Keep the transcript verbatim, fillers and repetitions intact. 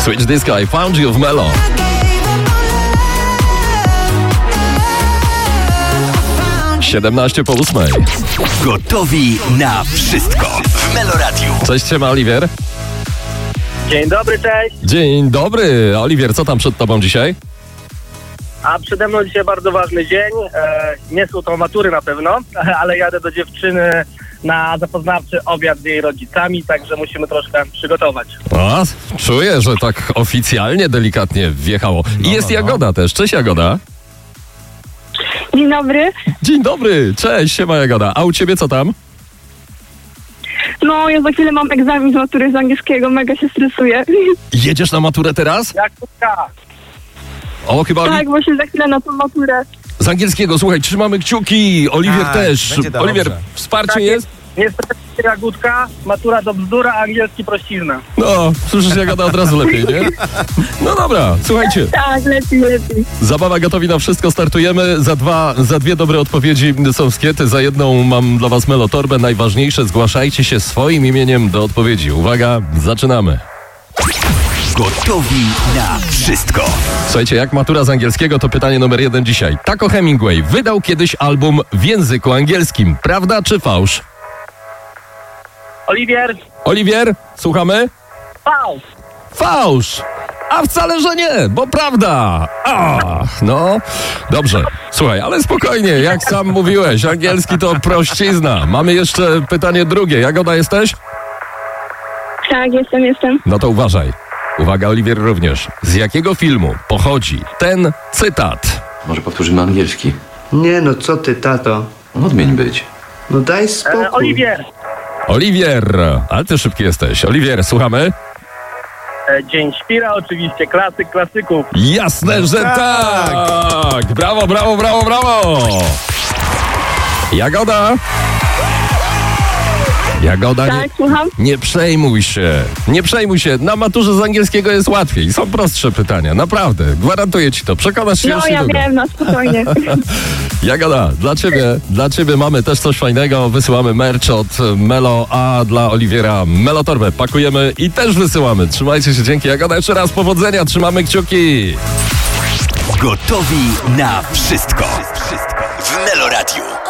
Switch Disco, I Found You w Melo. siedemnaście po ósmej. Gotowi na wszystko w Melo Radio. Cześć, siema, Oliwier. Dzień dobry, cześć. Dzień dobry. Oliwier, co tam przed tobą dzisiaj? A przede mną dzisiaj bardzo ważny dzień. E, nie są to matury na pewno, ale jadę do dziewczyny na zapoznawczy obiad z jej rodzicami, także musimy troszkę przygotować. A, czuję, że tak oficjalnie, delikatnie wjechało. I No, jest no, no. Jagoda też. Cześć, Jagoda. Dzień dobry. Dzień dobry. Cześć, siema, Jagoda. A u ciebie co tam? No, ja za chwilę mam egzamin z matury z angielskiego, mega się stresuję. Jedziesz na maturę teraz? Jak tutka? O, chyba Oli- Tak, właśnie za chwilę na tą maturę. z angielskiego. Słuchaj, trzymamy kciuki. Oliwier Tak, też. będzie dobrze. Oliwier, wsparcie Tak jest? Niestety Jagódka, matura to bzdura, a angielski prościzna. No, słyszysz, Jagoda, od razu lepiej, nie? No dobra, słuchajcie. Tak, lepiej, lepiej. Zabawa gotowi na wszystko, startujemy. Za dwa, za dwie dobre odpowiedzi są skiety, za jedną mam dla was melotorbę. Najważniejsze, zgłaszajcie się swoim imieniem do odpowiedzi. Uwaga, zaczynamy. Gotowi na wszystko. Słuchajcie, jak matura z angielskiego, to pytanie numer jeden dzisiaj. Taco Hemingway wydał kiedyś album w języku angielskim. Prawda czy fałsz? Oliwier, Oliwier, słuchamy? Paul. Fałsz! A wcale, że nie, bo prawda! A, no, dobrze. Słuchaj, ale spokojnie, jak sam mówiłeś, angielski to prościzna. Mamy jeszcze pytanie drugie. Jagoda, jesteś? Tak, jestem, jestem. No to uważaj. Uwaga, Oliwier również. Z jakiego filmu pochodzi ten cytat? Może powtórzymy angielski. Nie no, co ty, tato? Odmień być. No daj spokój. E, Oliwier, Oliwier, ale ty szybki jesteś. Oliwier, słuchamy? e, Dzień Świra, oczywiście, klasyk klasyków. Jasne, że tak! Brawo, brawo, brawo, brawo! Jagoda! Jagoda, nie, Tak, słucham? nie przejmuj się. Nie przejmuj się. Na maturze z angielskiego jest łatwiej. Są prostsze pytania. Naprawdę. Gwarantuję ci to. Przekonasz się No, już ja niedługo. wiem, na spokojnie. Jagoda, dla ciebie, dla ciebie mamy też coś fajnego. Wysyłamy merch od Melo, a dla Oliwiera Melotorbę pakujemy i też wysyłamy. Trzymajcie się, dzięki. Jagoda, jeszcze raz powodzenia. Trzymamy kciuki. Gotowi na wszystko w Melo Radio.